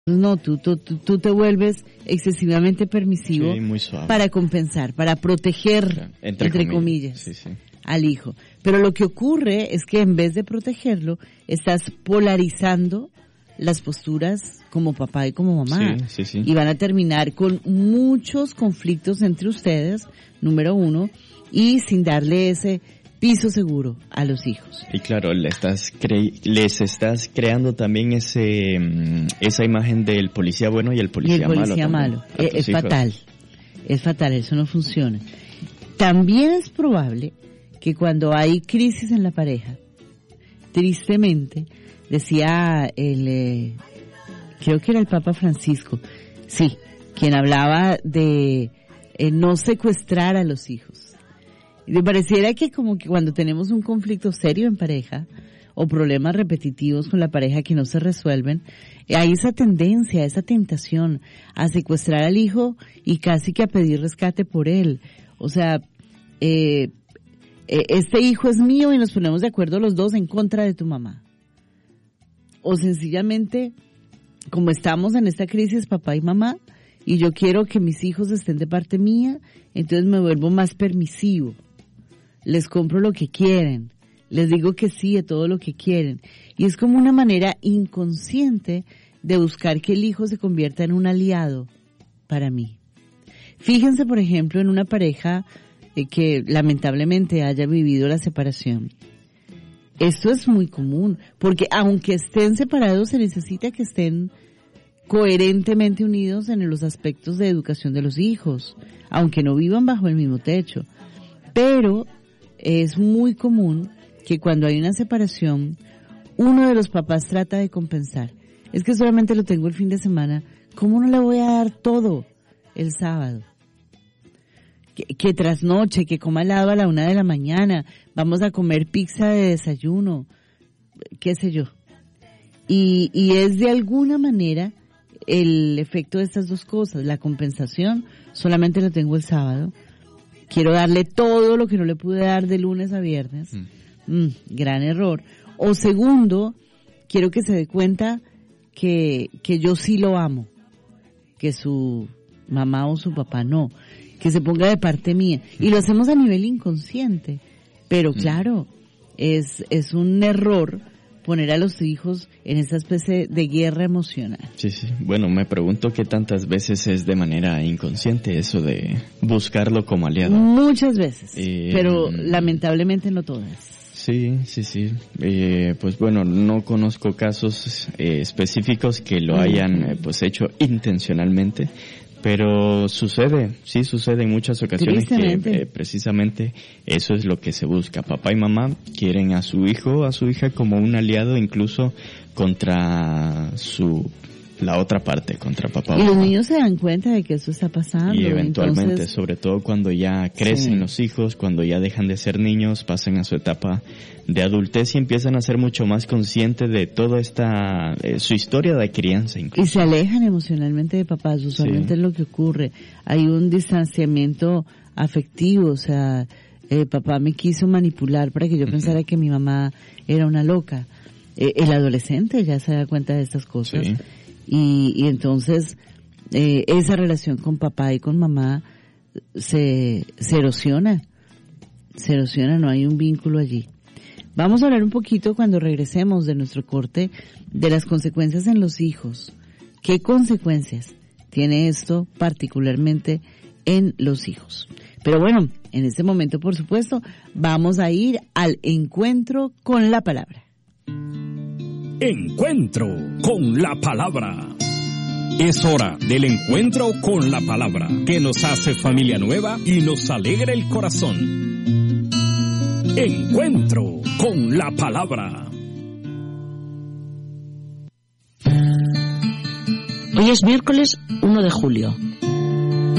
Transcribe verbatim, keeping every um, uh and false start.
No, tú, tú, tú te vuelves excesivamente permisivo, sí, muy suave, para compensar, para proteger, claro, entre, entre comillas, comillas sí, sí. al hijo. Pero lo que ocurre es que en vez de protegerlo, estás polarizando las posturas como papá y como mamá. Sí, sí, sí. Y van a terminar con muchos conflictos entre ustedes, número uno, y sin darle ese piso seguro a los hijos. Y claro, le estás cre- les estás creando también ese esa imagen del policía bueno y el policía malo. Y el policía malo. malo. Es, es fatal. Es fatal, eso no funciona. También es probable que cuando hay crisis en la pareja, tristemente, decía el, eh, creo que era el Papa Francisco, sí, quien hablaba de eh, no secuestrar a los hijos. Y me pareciera que como que cuando tenemos un conflicto serio en pareja, o problemas repetitivos con la pareja que no se resuelven, hay esa tendencia, esa tentación a secuestrar al hijo y casi que a pedir rescate por él. O sea, eh, eh, este hijo es mío y nos ponemos de acuerdo los dos en contra de tu mamá. O sencillamente, como estamos en esta crisis papá y mamá, y yo quiero que mis hijos estén de parte mía, entonces me vuelvo más permisivo. Les compro lo que quieren, les digo que sí a todo lo que quieren. Y es como una manera inconsciente de buscar que el hijo se convierta en un aliado para mí. Fíjense, por ejemplo, en una pareja eh, que lamentablemente haya vivido la separación. Esto es muy común, porque aunque estén separados, se necesita que estén coherentemente unidos en los aspectos de educación de los hijos, aunque no vivan bajo el mismo techo. Pero es muy común que cuando hay una separación, uno de los papás trata de compensar. Es que solamente lo tengo el fin de semana, ¿cómo no le voy a dar todo el sábado? Que, que trasnoche, que coma helado a la una de la mañana, vamos a comer pizza de desayuno, qué sé yo. Y, y es de alguna manera el efecto de estas dos cosas. La compensación solamente lo tengo el sábado. Quiero darle todo lo que no le pude dar de lunes a viernes. Mm. Mm, gran error. O segundo, quiero que se dé cuenta que, que yo sí lo amo, que su mamá o su papá no, que se ponga de parte mía. Y lo hacemos a nivel inconsciente. Pero claro, es, es un error poner a los hijos en esa especie de guerra emocional. Sí, sí. Bueno, me pregunto qué tantas veces es de manera inconsciente eso de buscarlo como aliado. Muchas veces, eh, pero lamentablemente no todas. Sí, sí, sí. Eh, pues bueno, no conozco casos eh, específicos que lo hayan eh, pues hecho intencionalmente, pero sucede, sí sucede en muchas ocasiones que eh, precisamente eso es lo que se busca. Papá y mamá quieren a su hijo, a su hija como un aliado incluso contra su la otra parte, contra papá o mamá. Y los niños se dan cuenta de que eso está pasando. Y eventualmente, entonces, sobre todo cuando ya crecen sí. los hijos, cuando ya dejan de ser niños, pasan a su etapa de adultez y empiezan a ser mucho más conscientes de toda esta, eh, su historia de crianza incluso. Y se alejan emocionalmente de papás, usualmente sí. es lo que ocurre. Hay un distanciamiento afectivo, o sea, eh, papá me quiso manipular para que yo uh-huh. pensara que mi mamá era una loca. Eh, el adolescente ya se da cuenta de estas cosas. Sí. Y, y entonces eh, esa relación con papá y con mamá se, se erosiona, se erosiona, no hay un vínculo allí. Vamos a hablar un poquito cuando regresemos de nuestro corte de las consecuencias en los hijos. ¿Qué consecuencias tiene esto particularmente en los hijos? Pero bueno, en este momento, por supuesto, vamos a ir al encuentro con la palabra. Encuentro con la palabra. Es hora del encuentro con la palabra, que nos hace familia nueva y nos alegra el corazón. Encuentro con la palabra. Hoy es miércoles uno de julio.